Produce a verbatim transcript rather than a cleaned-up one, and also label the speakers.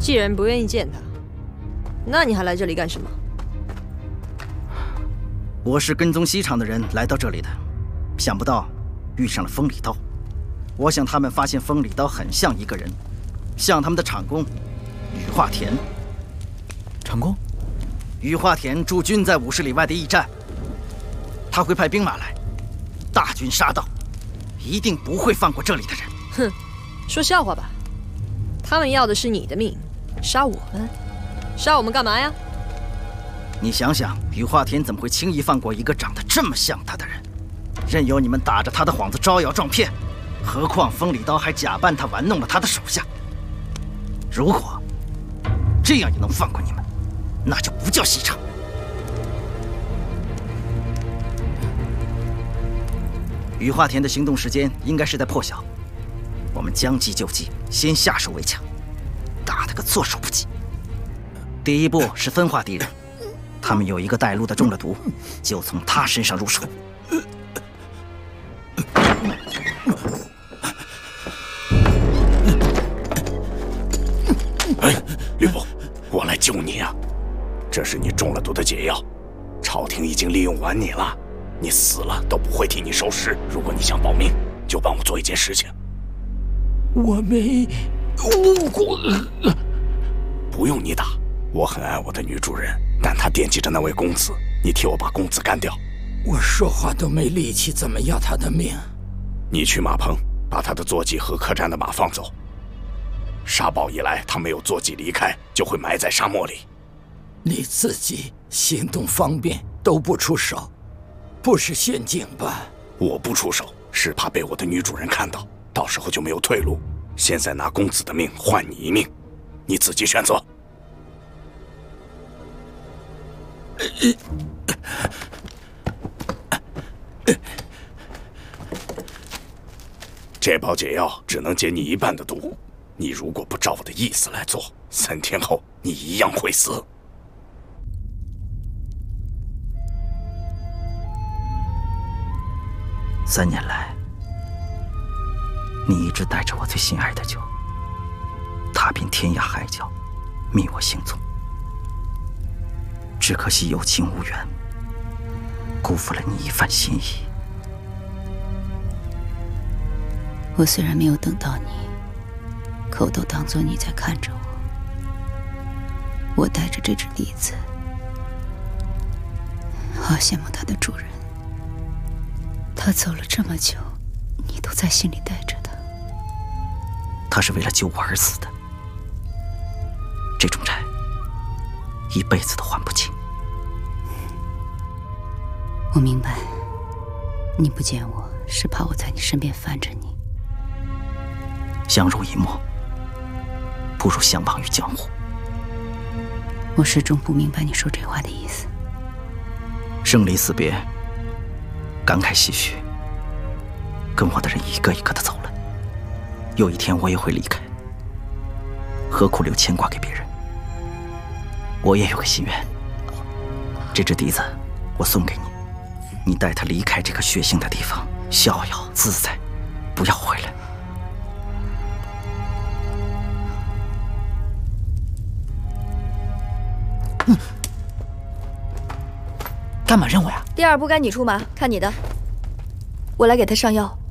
Speaker 1: 既然不愿意见他，那你还来这里干什么？
Speaker 2: 我是跟踪西厂的人来到这里的，想不到遇上了风里刀。我想他们发现风里刀很像一个人，像他们的厂工羽化田。
Speaker 3: 厂工？
Speaker 2: 羽化田驻军在五十里外的驿站，他会派兵马来，大军杀到，一定不会放过这里的人。
Speaker 1: 哼，说笑话吧。他们要的是你的命，杀我们，杀我们干嘛呀？
Speaker 2: 你想想，羽化田怎么会轻易放过一个长得这么像他的人？任由你们打着他的幌子招摇撞骗，何况风里刀还假扮他玩弄了他的手下。如果这样也能放过你们，那就不叫西厂。羽化田的行动时间应该是在破晓，我们将计就计，先下手为强，打他个措手不及。第一步是分化敌人，他们有一个带路的中了毒，就从他身上入手。
Speaker 4: 哎，吕布，我来救你啊！这是你中了毒的解药，朝廷已经利用完你了，你死了都不会替你收尸。如果你想保命，就帮我做一件事情。
Speaker 5: 我没误过。
Speaker 4: 不用你打，我很爱我的女主人，但她惦记着那位公子，你替我把公子干掉。
Speaker 5: 我说话都没力气，怎么要他的命？
Speaker 4: 你去马棚，把他的坐骑和客栈的马放走。沙暴一来，他没有坐骑离开，就会埋在沙漠里。
Speaker 5: 你自己行动方便都不出手，不是陷阱吧？
Speaker 4: 我不出手，是怕被我的女主人看到，到时候就没有退路。现在拿公子的命换你一命，你自己选择。这包解药只能解你一半的毒，你如果不照我的意思来做，三天后你一样会死。
Speaker 2: 三年来，你一直带着我最心爱的酒，踏遍天涯海角，觅我行踪。只可惜有情无缘，辜负了你一番心意。
Speaker 6: 我虽然没有等到你，可我都当作你在看着我。我带着这只栗子，好羡慕它的主人。他走了这么久，你都在心里带着他。
Speaker 2: 他是为了救我而死的，这种债一辈子都还不清。
Speaker 6: 我明白，你不见我是怕我在你身边烦着你。
Speaker 2: 相濡以沫，不如相忘于江湖。
Speaker 6: 我始终不明白你说这话的意思。
Speaker 2: 生离死别，感慨唏嘘，跟我的人一个一个的走了，有一天我也会离开，何苦留牵挂给别人？我也有个心愿，这只笛子我送给你，你带它离开这个血腥的地方，逍遥自在，不要回来。
Speaker 3: 干嘛认我呀？
Speaker 7: 第二步该你出马，看你的。我来给他上药。